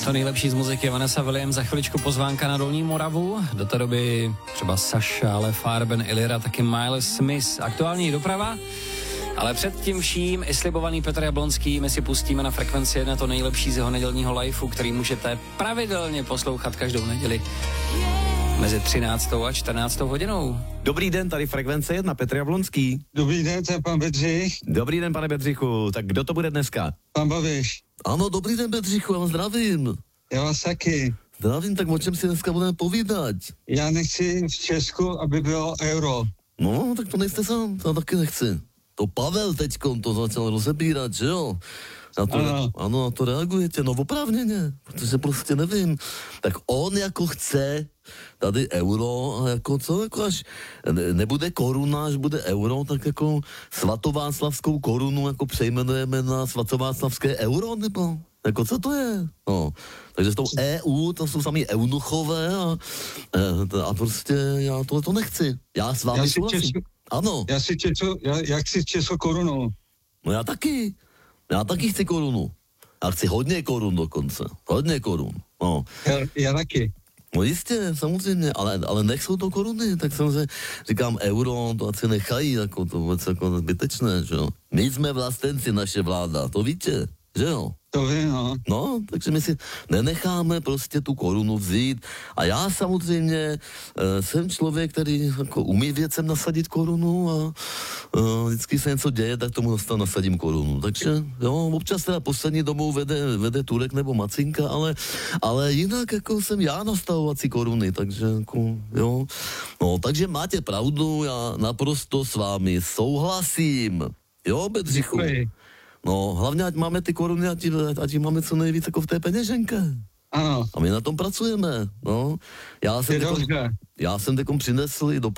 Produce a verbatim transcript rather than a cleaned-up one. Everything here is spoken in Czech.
To nejlepší z muziky Vanessa Williams, za chviličku pozvánka na Dolní Moravu. Do té doby třeba Sasha, ale Farben, Ilira, taky Miles Smith. Aktuální doprava. Ale před tím vším i slibovaný Petr Jablonský, my si pustíme na Frekvenci jedna to nejlepší z jeho nedělního liveu, který můžete pravidelně poslouchat každou neděli mezi třináctou a čtrnáctou hodinou. Dobrý den, tady Frekvence jedna, Petr Jablonský. Dobrý den, to je pan Bedřich. Dobrý den, pane Bedřichu. Tak kdo to bude dneska? Pan Babiš. Ano, dobrý den, Bedřichu, já vás zdravím. Já vás taky. Zdravím, tak o čem si dneska budeme povídat? Já nechci v Česku, aby bylo euro. No, tak to nejste sám, to já taky nechci. To Pavel teďkom to začal rozebírat, že jo? Na to, ano. ano, na to reagujete, no oprávněně, protože prostě nevím. Tak on jako chce tady euro, a jako co, jako až ne, nebude koruna, až bude euro, tak jako svatováclavskou korunu jako přejmenujeme na svatováclavské euro, nebo jako co to je? No, takže s tou E U, to jsou sami eunuchové a, a prostě já tohle to nechci. Já s vámi Já si souhlasím. Česku, Ano. já si Česku, já, já chci Česku korunu. No já taky. Já taky chci korunu. Já chci hodně korun dokonce. Hodně korun. No. Já, já taky. No jistě, samozřejmě, ale, ale nech jsou to koruny, tak samozřejmě říkám euro, to asi nechají, jako to vůbec jako zbytečné, že jo. My jsme vlastenci, naše vláda, to víte, že jo. To vím, no. No, takže my si nenecháme prostě tu korunu vzít. A já samozřejmě e, jsem člověk, který jako umí věcem nasadit korunu a e, vždycky se něco děje, tak tomu dostal nasadím korunu. Takže jo, občas teda poslední dobou vede, vede Turek nebo Macinka, ale, ale jinak jako jsem já nastavovací koruny, takže jako, jo. No, takže máte pravdu, já naprosto s vámi souhlasím. Jo, Bedřichu? Děkuji. No, hlavně ať máme ty koruny, ať, ať máme co nejvíc jako v té peněženke. Ano. A my na tom pracujeme, no. Já jsem, Je tekom, dobře. já jsem tekom přinesl i do